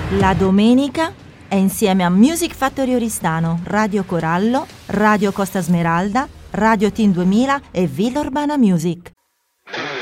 La domenica è insieme a Music Factory Oristano, Radio Corallo, Radio Costa Smeralda, Radio Team 2000 e Villa Urbana Music.